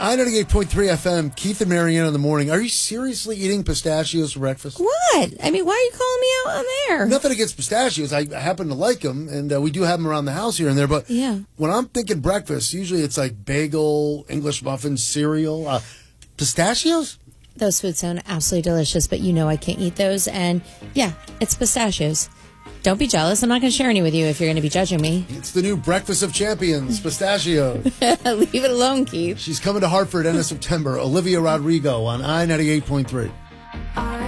I-98.3 FM, Keith and Marianne in the morning. Are you seriously eating pistachios for breakfast? What? I mean, why are you calling me out on there? Nothing against pistachios. I happen to like them, and we do have them around the house here and there. But when I'm thinking breakfast, usually it's like bagel, English muffin, cereal. Pistachios? Those foods sound absolutely delicious, but you know I can't eat those. And yeah, it's pistachios. Don't be jealous. I'm not going to share any with you if you're going to be judging me. It's the new breakfast of champions, pistachio. Leave it alone, Keith. She's coming to Hartford end of September. Olivia Rodrigo on I-98.3.